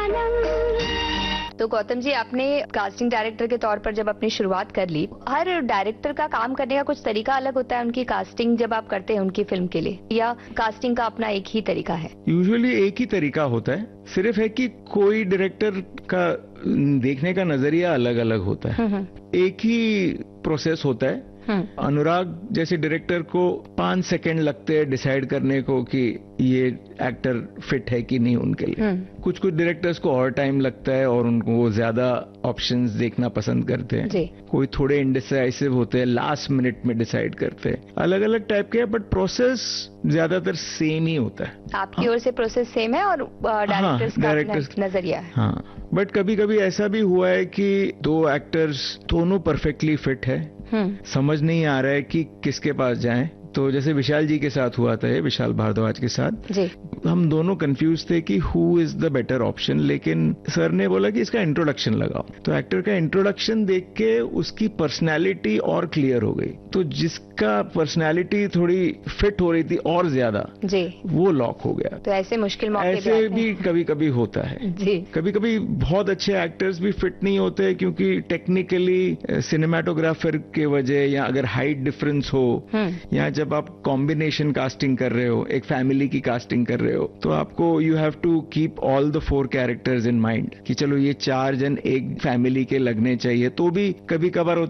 तो गौतम जी, आपने casting director के तौर पर जब अपनी शुरुआत कर ली, हर डायरेक्टर का काम करने का कुछ तरीका अलग होता है उनकी कास्टिंग जब आप करते हैं उनकी फिल्म के लिए, या कास्टिंग का अपना एक ही तरीका है? यूजुअली एक ही तरीका होता है, सिर्फ है कि कोई डायरेक्टर का देखने का नजरिया अलग अलग होता है। एक ही प्रोसेस होता है। अनुराग जैसे डायरेक्टर को 5 सेकंड लगते हैं डिसाइड करने को कि ये एक्टर फिट है कि नहीं उनके लिए। कुछ डायरेक्टर्स को और टाइम लगता है और उनको वो ज्यादा ऑप्शंस देखना पसंद करते हैं। कोई थोड़े इंडिसाइसिव होते हैं, लास्ट मिनट में डिसाइड करते हैं। अलग अलग टाइप के, बट प्रोसेस ज्यादातर सेम ही होता है। आपकी ओर से प्रोसेस सेम है और डायरेक्टर्स का नजरिया है। हाँ, बट कभी कभी ऐसा भी हुआ है कि 2 एक्टर्स दोनों परफेक्टली फिट है, समझ नहीं आ रहा है कि किसके पास जाएं। तो जैसे विशाल जी के साथ हुआ था, विशाल भारद्वाज के साथ जी। हम दोनों कंफ्यूज थे कि who is the better option, लेकिन सर ने बोला कि इसका इंट्रोडक्शन लगाओ। तो एक्टर का इंट्रोडक्शन देख के उसकी पर्सनैलिटी और क्लियर हो गई। तो जिसका पर्सनैलिटी थोड़ी फिट हो रही थी और ज्यादा जी, वो लॉक हो गया। तो ऐसे मुश्किल मौके ऐसे भी कभी कभी होता है जी। कभी कभी बहुत अच्छे एक्टर्स भी फिट नहीं होते, क्योंकि टेक्निकली सिनेमाटोग्राफर के वजह, या अगर हाइट डिफरेंस हो, या जब आप कॉम्बिनेशन कास्टिंग कर रहे हो, एक फैमिली की कास्टिंग कर रहे हो, तो आपको you have to keep all the 4 characters in mind कि चलो ये 4 जन एक फैमिली के लगने चाहिए। तो भी कभी कभार